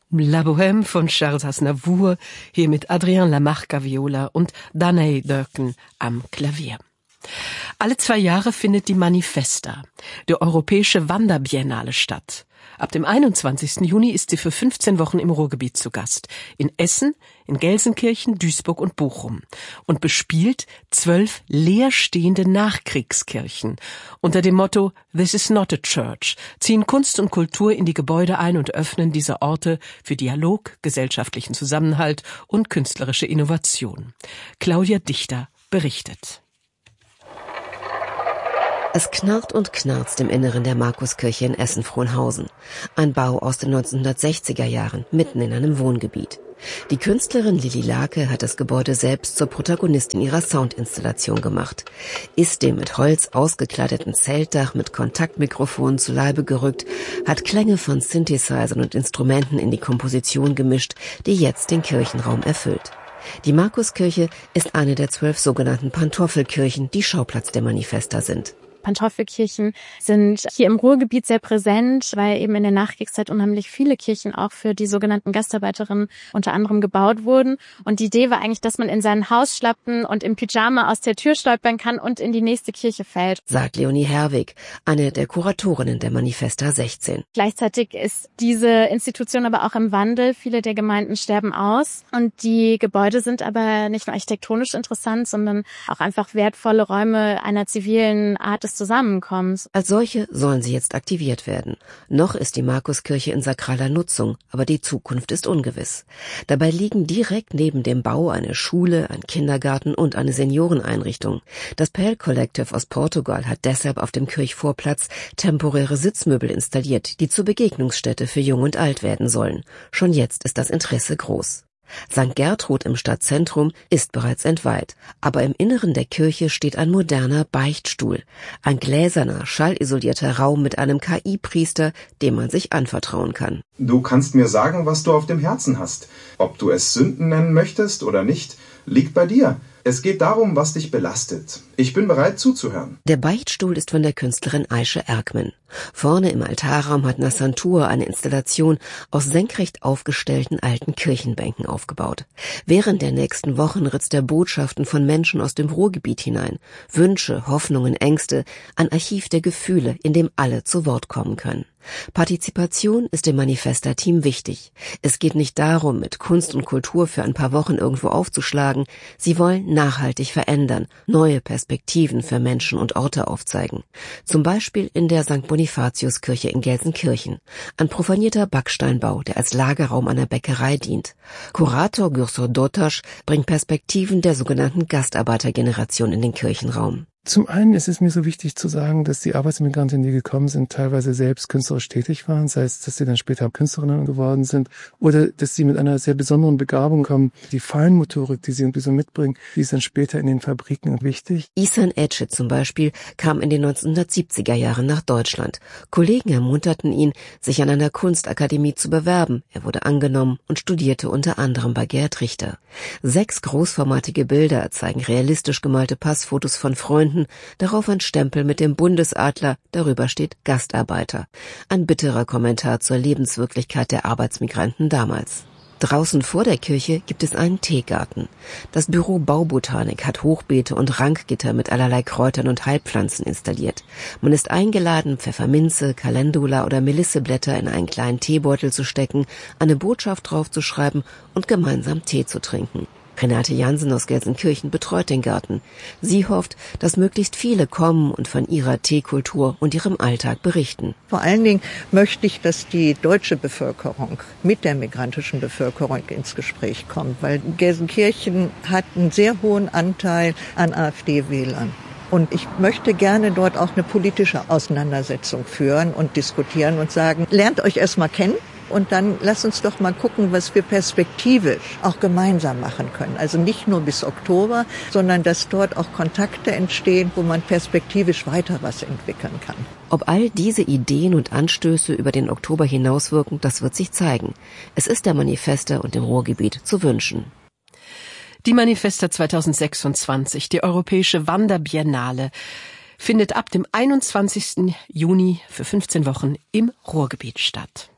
La Bohème von Charles Aznavour, hier mit Adrien Lamarca Viola und Danae Durkin am Klavier. Alle 2 Jahre findet die Manifesta, die Europäische Wanderbiennale, statt. Ab dem 21. Juni ist sie für 15 Wochen im Ruhrgebiet zu Gast. In Essen, in Gelsenkirchen, Duisburg und Bochum. Und bespielt 12 leerstehende Nachkriegskirchen. Unter dem Motto "This is not a church" ziehen Kunst und Kultur in die Gebäude ein und öffnen diese Orte für Dialog, gesellschaftlichen Zusammenhalt und künstlerische Innovation. Claudia Dichter berichtet. Es knarrt und knarzt im Inneren der Markuskirche in Essen-Frohnhausen. Ein Bau aus den 1960er Jahren, mitten in einem Wohngebiet. Die Künstlerin Lilly Lake hat das Gebäude selbst zur Protagonistin ihrer Soundinstallation gemacht. Ist dem mit Holz ausgekleideten Zeltdach mit Kontaktmikrofonen zu Leibe gerückt, hat Klänge von Synthesizern und Instrumenten in die Komposition gemischt, die jetzt den Kirchenraum erfüllt. Die Markuskirche ist eine der 12 sogenannten Pantoffelkirchen, die Schauplatz der Manifesta sind. Pantoffelkirchen sind hier im Ruhrgebiet sehr präsent, weil eben in der Nachkriegszeit unheimlich viele Kirchen auch für die sogenannten Gastarbeiterinnen unter anderem gebaut wurden. Und die Idee war eigentlich, dass man in sein Haus schlappen und im Pyjama aus der Tür stolpern kann und in die nächste Kirche fällt. Sagt Leonie Herwig, eine der Kuratorinnen der Manifesta 16. Gleichzeitig ist diese Institution aber auch im Wandel. Viele der Gemeinden sterben aus. Und die Gebäude sind aber nicht nur architektonisch interessant, sondern auch einfach wertvolle Räume einer zivilen Art des Zusammenkommens. Als solche sollen sie jetzt aktiviert werden. Noch ist die Markuskirche in sakraler Nutzung, aber die Zukunft ist ungewiss. Dabei liegen direkt neben dem Bau eine Schule, ein Kindergarten und eine Senioreneinrichtung. Das Pale Collective aus Portugal hat deshalb auf dem Kirchvorplatz temporäre Sitzmöbel installiert, die zur Begegnungsstätte für Jung und Alt werden sollen. Schon jetzt ist das Interesse groß. St. Gertrud im Stadtzentrum ist bereits entweiht, aber im Inneren der Kirche steht ein moderner Beichtstuhl, ein gläserner, schallisolierter Raum mit einem KI-Priester, dem man sich anvertrauen kann. Du kannst mir sagen, was du auf dem Herzen hast. Ob du es Sünden nennen möchtest oder nicht, liegt bei dir. Es geht darum, was dich belastet. Ich bin bereit zuzuhören. Der Beichtstuhl ist von der Künstlerin Aische Erkmen. Vorne im Altarraum hat Nassantur eine Installation aus senkrecht aufgestellten alten Kirchenbänken aufgebaut. Während der nächsten Wochen ritzt er Botschaften von Menschen aus dem Ruhrgebiet hinein. Wünsche, Hoffnungen, Ängste, ein Archiv der Gefühle, in dem alle zu Wort kommen können. Partizipation ist dem Manifesta-Team wichtig. Es geht nicht darum, mit Kunst und Kultur für ein paar Wochen irgendwo aufzuschlagen. Sie wollen nachhaltig verändern, neue Perspektiven für Menschen und Orte aufzeigen. Zum Beispiel in der St. Bonifatiuskirche in Gelsenkirchen. Ein profanierter Backsteinbau, der als Lagerraum einer Bäckerei dient. Kurator Gürsor Dotasch bringt Perspektiven der sogenannten Gastarbeitergeneration in den Kirchenraum. Zum einen ist es mir so wichtig zu sagen, dass die Arbeitsmigranten, die gekommen sind, teilweise selbst künstlerisch tätig waren, sei es, dass sie dann später Künstlerinnen geworden sind oder dass sie mit einer sehr besonderen Begabung kommen. Die Feinmotorik, die sie irgendwie so mitbringen, die ist dann später in den Fabriken wichtig. Ihsan Ece zum Beispiel kam in den 1970er Jahren nach Deutschland. Kollegen ermunterten ihn, sich an einer Kunstakademie zu bewerben. Er wurde angenommen und studierte unter anderem bei Gerd Richter. 6 großformatige Bilder zeigen realistisch gemalte Passfotos von Freunden, darauf ein Stempel mit dem Bundesadler, darüber steht Gastarbeiter. Ein bitterer Kommentar zur Lebenswirklichkeit der Arbeitsmigranten damals. Draußen vor der Kirche gibt es einen Teegarten. Das Büro Baubotanik hat Hochbeete und Rankgitter mit allerlei Kräutern und Heilpflanzen installiert. Man ist eingeladen, Pfefferminze, Calendula oder Melisseblätter in einen kleinen Teebeutel zu stecken, eine Botschaft draufzuschreiben und gemeinsam Tee zu trinken. Renate Jansen aus Gelsenkirchen betreut den Garten. Sie hofft, dass möglichst viele kommen und von ihrer Teekultur und ihrem Alltag berichten. Vor allen Dingen möchte ich, dass die deutsche Bevölkerung mit der migrantischen Bevölkerung ins Gespräch kommt, weil Gelsenkirchen hat einen sehr hohen Anteil an AfD-Wählern. Und ich möchte gerne dort auch eine politische Auseinandersetzung führen und diskutieren und sagen, lernt euch erstmal kennen. Und dann lass uns doch mal gucken, was wir perspektivisch auch gemeinsam machen können. Also nicht nur bis Oktober, sondern dass dort auch Kontakte entstehen, wo man perspektivisch weiter was entwickeln kann. Ob all diese Ideen und Anstöße über den Oktober hinauswirken, das wird sich zeigen. Es ist der Manifesta und dem Ruhrgebiet zu wünschen. Die Manifesta 2026, die Europäische Wanderbiennale, findet ab dem 21. Juni für 15 Wochen im Ruhrgebiet statt.